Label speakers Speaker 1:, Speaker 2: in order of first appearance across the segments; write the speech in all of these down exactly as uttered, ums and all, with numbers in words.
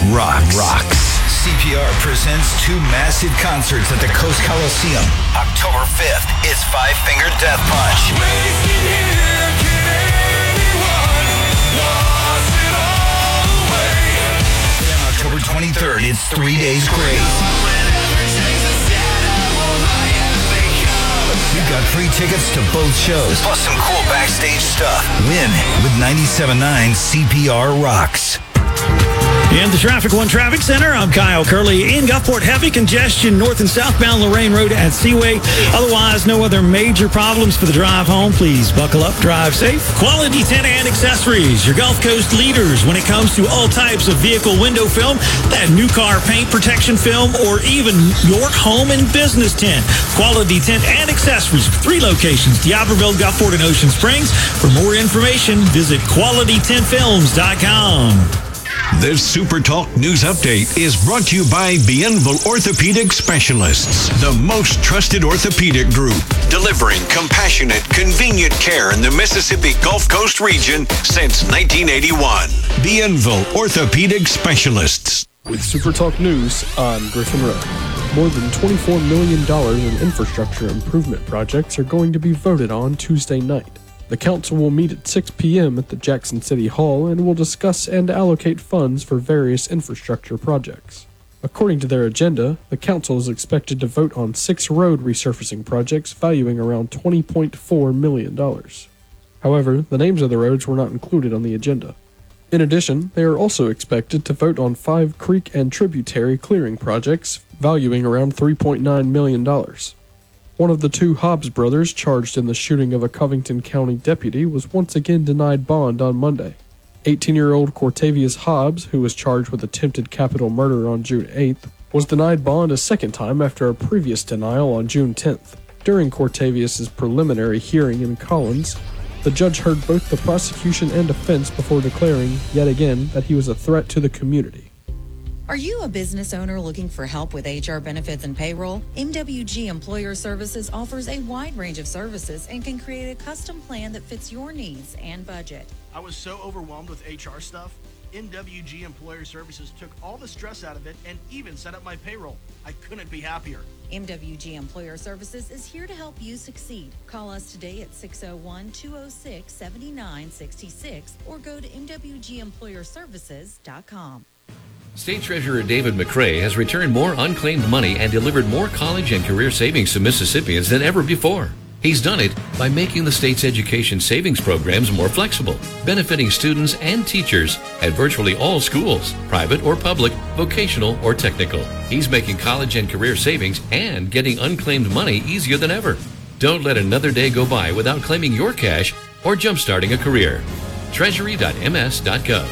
Speaker 1: rocks. Rocks. C P R presents two massive concerts at the Coast Coliseum. October fifth, it's Five Finger Death Punch. Then October twenty-third, it's Three Days Grace. You've got free tickets to both shows, plus some cool backstage stuff. Win with ninety-seven point nine C P R Rocks.
Speaker 2: In the Traffic One Traffic Center, I'm Kyle Curley. In Gulfport, heavy congestion north and southbound Lorraine Road at Seaway. Otherwise, no other major problems for the drive home. Please buckle up, drive safe. Quality Tint and Accessories, your Gulf Coast leaders when it comes to all types of vehicle window film, that new car paint protection film, or even your home and business tint. Quality Tint and Accessories, three locations, D'Iberville, Gulfport, and Ocean Springs. For more information, visit quality tint films dot com.
Speaker 3: This Super Talk News Update is brought to you by Bienville Orthopedic Specialists, the most trusted orthopedic group, delivering compassionate, convenient care in the Mississippi Gulf Coast region since nineteen eighty-one. Bienville Orthopedic Specialists.
Speaker 4: With Super Talk News, I'm Griffin Rowe. More than twenty-four million dollars in infrastructure improvement projects are going to be voted on Tuesday night. The council will meet at six p.m. at the Jackson City Hall and will discuss and allocate funds for various infrastructure projects. According to their agenda, the council is expected to vote on six road resurfacing projects valuing around twenty point four million dollars. However, the names of the roads were not included on the agenda. In addition, they are also expected to vote on five creek and tributary clearing projects valuing around three point nine million dollars. One of the two Hobbs brothers charged in the shooting of a Covington County deputy was once again denied bond on Monday. eighteen-year-old Cortavius Hobbs, who was charged with attempted capital murder on June eighth, was denied bond a second time after a previous denial on June tenth. During Cortavius's preliminary hearing in Collins, the judge heard both the prosecution and defense before declaring, yet again, that he was a threat to the community.
Speaker 5: Are you a business owner looking for help with H R benefits and payroll? M W G Employer Services offers a wide range of services and can create a custom plan that fits your needs and budget.
Speaker 6: I was so overwhelmed with H R stuff. M W G Employer Services took all the stress out of it and even set up my payroll. I couldn't be happier.
Speaker 5: M W G Employer Services is here to help you succeed. Call us today at six oh one, two oh six, seven nine six six or go to m w g employer services dot com.
Speaker 7: State Treasurer David McRae has returned more unclaimed money and delivered more college and career savings to Mississippians than ever before. He's done it by making the state's education savings programs more flexible, benefiting students and teachers at virtually all schools, private or public, vocational or technical. He's making college and career savings and getting unclaimed money easier than ever. Don't let another day go by without claiming your cash or jumpstarting a career. treasury dot m s dot gov.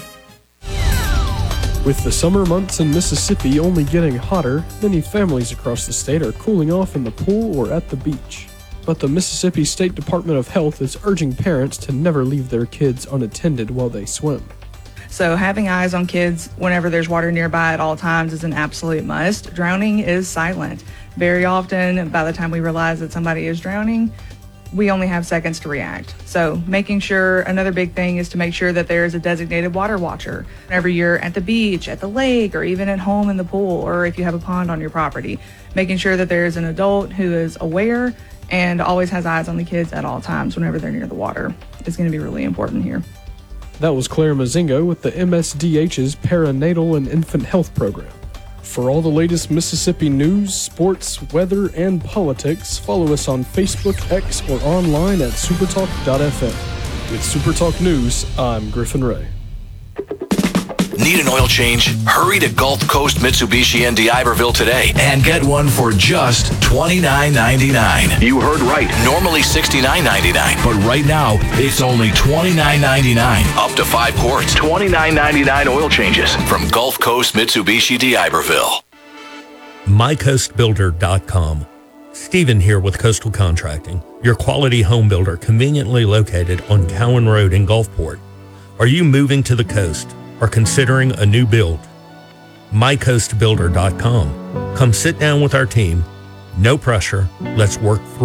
Speaker 4: With the summer months in Mississippi only getting hotter, many families across the state are cooling off in the pool or at the beach. But the Mississippi State Department of Health is urging parents to never leave their kids unattended while they swim.
Speaker 8: So having eyes on kids whenever there's water nearby at all times is an absolute must. Drowning is silent. Very often, by the time we realize that somebody is drowning, we only have seconds to react. So making sure, another big thing is to make sure that there is a designated water watcher whenever you're at the beach, at the lake, or even at home in the pool, or if you have a pond on your property. Making sure that there is an adult who is aware and always has eyes on the kids at all times whenever they're near the water is going to be really important here.
Speaker 4: That was Claire Mazingo with the M S D H's Perinatal and Infant Health Program. For all the latest Mississippi news, sports, weather, and politics, follow us on Facebook, X, or online at supertalk dot f m. With Supertalk News, I'm Griffin Ray.
Speaker 1: Need an oil change? Hurry to Gulf Coast Mitsubishi in D'Iberville today and get one for just twenty-nine ninety-nine. You heard right. Normally sixty-nine ninety-nine, but right now it's only twenty-nine ninety-nine. Up to five quarts. twenty-nine ninety-nine oil changes from Gulf Coast Mitsubishi D'Iberville.
Speaker 9: my coast builder dot com. Stephen here with Coastal Contracting, your quality home builder conveniently located on Cowan Road in Gulfport. Are you moving to the coast or considering a new build? my coast builder dot com. Come sit down with our team. No pressure. Let's work through